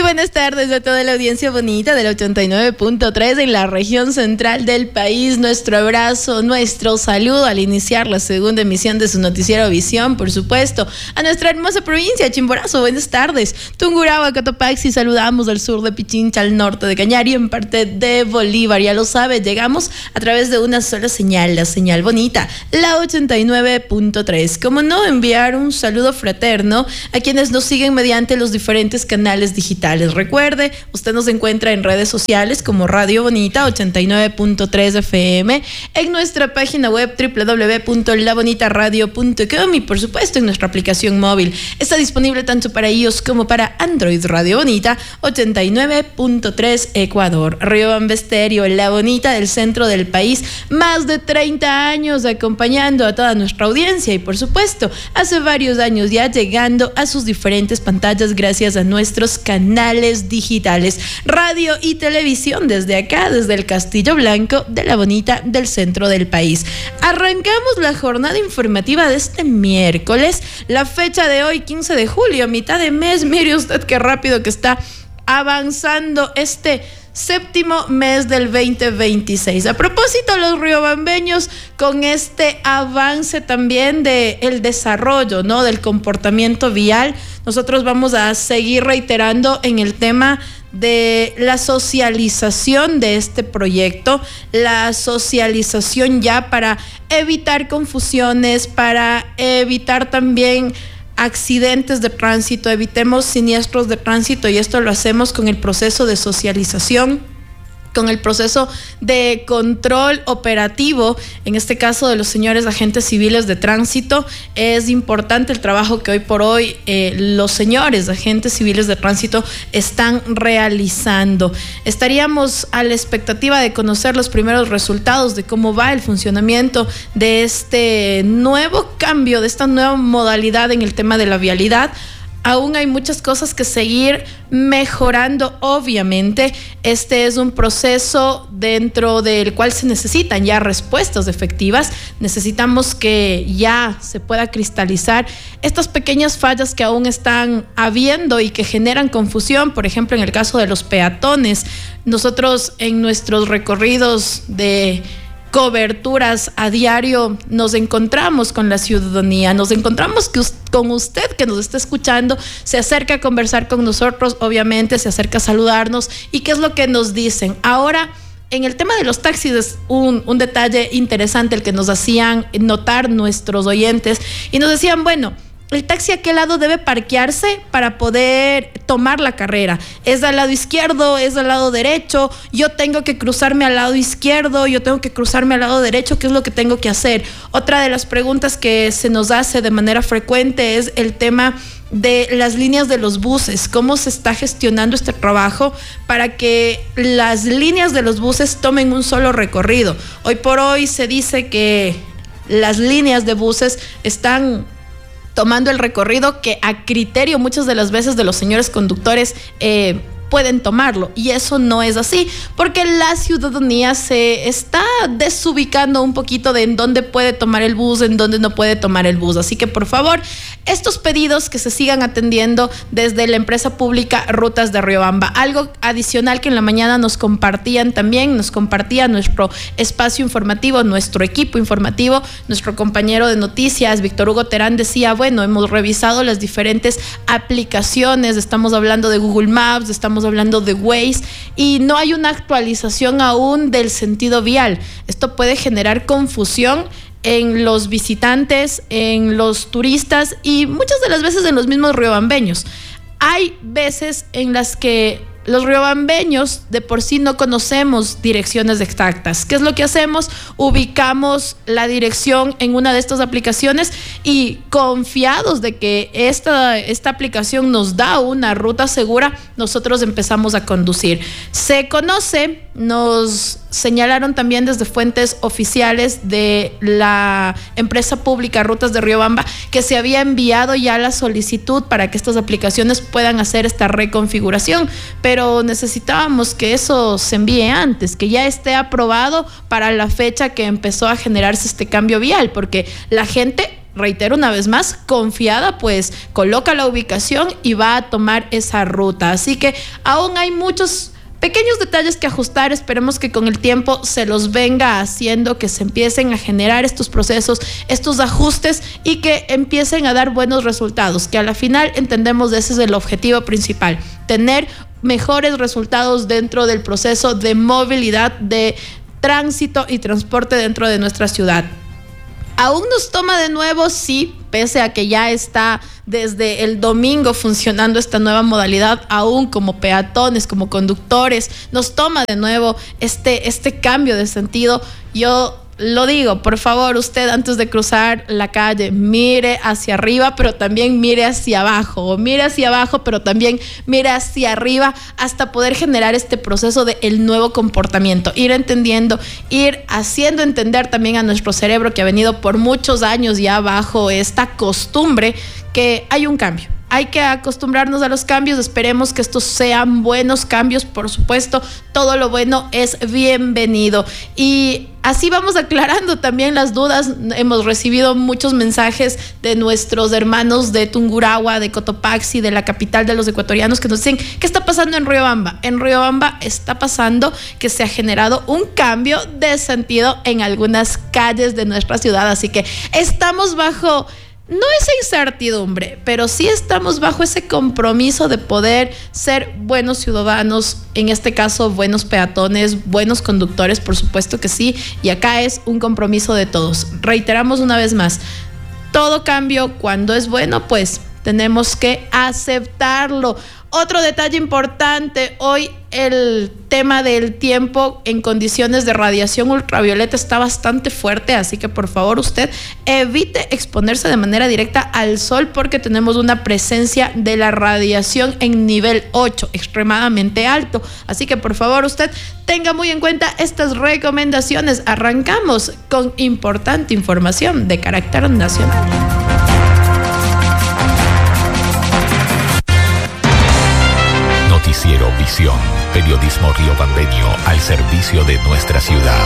buenas tardes a toda la audiencia bonita del 89.3 en la región central del país. Nuestro abrazo, nuestro saludo al iniciar la segunda emisión de su noticiero Visión, por supuesto. A nuestra hermosa provincia, Chimborazo, buenas tardes. Tungurahua, Cotopaxi, saludamos al sur de Pichincha, al norte de Cañari, en parte de Bolívar. Ya lo sabe, llegamos a través de una sola señal, la señal bonita, la 89.3. Como no, enviar un saludo fraterno a quienes nos siguen mediante los diferentes canales digitales. Recuerde, usted nos encuentra en redes sociales como Radio Bonita 89.3 FM, en nuestra página web www.labonitaradio.com y por supuesto en nuestra aplicación móvil. Está disponible tanto para iOS como para Android. Radio Bonita 89.3 Ecuador. Riobamba Estéreo, la bonita del centro del país, más de 30 años acompañando a toda nuestra audiencia y por supuesto hace varios años ya llegando a sus diferentes pantallas gracias a nuestros canales digitales, radio y televisión desde acá, desde el Castillo Blanco de la bonita del centro del país. Arrancamos la jornada informativa de este miércoles, la fecha de hoy, 15 de julio, mitad de mes. Mire usted qué rápido que está avanzando este séptimo mes del 2026. A propósito, los riobambeños, con este avance también del desarrollo, ¿no?, del comportamiento vial, nosotros vamos a seguir reiterando en el tema de la socialización de este proyecto, la socialización ya para evitar confusiones, para evitar también accidentes de tránsito, evitemos siniestros de tránsito, y esto lo hacemos con el proceso de socialización, con el proceso de control operativo, en este caso de los señores agentes civiles de tránsito. Es importante el trabajo que hoy por hoy los señores agentes civiles de tránsito están realizando. Estaríamos a la expectativa de conocer los primeros resultados de cómo va el funcionamiento de este nuevo cambio, de esta nueva modalidad en el tema de la vialidad. Aún hay muchas cosas que seguir mejorando, obviamente. Este es un proceso dentro del cual se necesitan ya respuestas efectivas. Necesitamos que ya se pueda cristalizar estas pequeñas fallas que aún están habiendo y que generan confusión. Por ejemplo, en el caso de los peatones, nosotros en nuestros recorridos de coberturas a diario nos encontramos con la ciudadanía, nos encontramos con usted que nos está escuchando, se acerca a conversar con nosotros, obviamente se acerca a saludarnos. ¿Y qué es lo que nos dicen? Ahora, en el tema de los taxis es un detalle interesante el que nos hacían notar nuestros oyentes y nos decían, bueno, el taxi a qué lado debe parquearse para poder tomar la carrera. ¿Es al lado izquierdo? ¿Es al lado derecho? Yo tengo que cruzarme al lado izquierdo, yo tengo que cruzarme al lado derecho. ¿Qué es lo que tengo que hacer? Otra de las preguntas que se nos hace de manera frecuente es el tema de las líneas de los buses. ¿Cómo se está gestionando este trabajo para que las líneas de los buses tomen un solo recorrido? Hoy por hoy se dice que las líneas de buses están tomando el recorrido que a criterio muchas de las veces de los señores conductores pueden tomarlo, y eso no es así, porque la ciudadanía se está desubicando un poquito de en dónde puede tomar el bus, en dónde no puede tomar el bus. Así que por favor, estos pedidos que se sigan atendiendo desde la empresa pública Rutas de Riobamba. Algo adicional que en la mañana nos compartían también, nos compartía nuestro espacio informativo, nuestro equipo informativo, nuestro compañero de noticias, Víctor Hugo Terán, decía, bueno, hemos revisado las diferentes aplicaciones, estamos hablando de Google Maps, estamos hablando de Waze, y no hay una actualización aún del sentido vial. Esto puede generar confusión en los visitantes, en los turistas y muchas de las veces en los mismos riobambeños. Hay veces en las que los riobambeños de por sí no conocemos direcciones exactas. ¿Qué es lo que hacemos? Ubicamos la dirección en una de estas aplicaciones y confiados de que esta aplicación nos da una ruta segura, nosotros empezamos a conducir. Se conoce, nos señalaron también desde fuentes oficiales de la empresa pública Rutas de Riobamba que se había enviado ya la solicitud para que estas aplicaciones puedan hacer esta reconfiguración, pero necesitábamos que eso se envíe antes, que ya esté aprobado para la fecha que empezó a generarse este cambio vial, porque la gente reitero una vez más, confiada, pues coloca la ubicación y va a tomar esa ruta. Así que aún hay muchos pequeños detalles que ajustar. Esperemos que con el tiempo se los venga haciendo, que se empiecen a generar estos procesos, estos ajustes y que empiecen a dar buenos resultados, que a la final entendemos ese es el objetivo principal, tener mejores resultados dentro del proceso de movilidad, de tránsito y transporte dentro de nuestra ciudad. Aún nos toma de nuevo, sí, pese a que ya está desde el domingo funcionando esta nueva modalidad, aún como peatones, como conductores, nos toma de nuevo este cambio de sentido. Yo lo digo, por favor, usted antes de cruzar la calle, mire hacia arriba, pero también mire hacia abajo, o mire hacia abajo, pero también mire hacia arriba, hasta poder generar este proceso de el nuevo comportamiento, ir entendiendo, ir haciendo entender también a nuestro cerebro, que ha venido por muchos años ya bajo esta costumbre, que hay un cambio. Hay que acostumbrarnos a los cambios, esperemos que estos sean buenos cambios, por supuesto, todo lo bueno es bienvenido. Y así vamos aclarando también las dudas. Hemos recibido muchos mensajes de nuestros hermanos de Tungurahua, de Cotopaxi, de la capital de los ecuatorianos, que nos dicen, ¿qué está pasando en Riobamba? En Riobamba está pasando que se ha generado un cambio de sentido en algunas calles de nuestra ciudad, así que estamos bajo... no esa incertidumbre, pero sí estamos bajo ese compromiso de poder ser buenos ciudadanos, en este caso buenos peatones, buenos conductores, por supuesto que sí, y acá es un compromiso de todos. Reiteramos una vez más, todo cambio cuando es bueno, pues tenemos que aceptarlo. Otro detalle importante, hoy el tema del tiempo en condiciones de radiación ultravioleta está bastante fuerte, así que por favor usted evite exponerse de manera directa al sol porque tenemos una presencia de la radiación en nivel 8, extremadamente alto. Así que por favor usted tenga muy en cuenta estas recomendaciones. Arrancamos con importante información de carácter nacional. Noticiero Visión, periodismo riobambeño al servicio de nuestra ciudad.